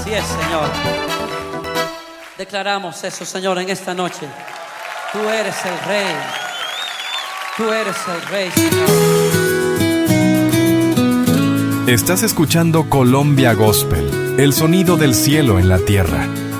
Así es, Señor. Declaramos eso, Señor, en esta noche. Tú eres el Rey. Tú eres el Rey, Señor. Estás escuchando Colombia Gospel, el sonido del cielo en la tierra.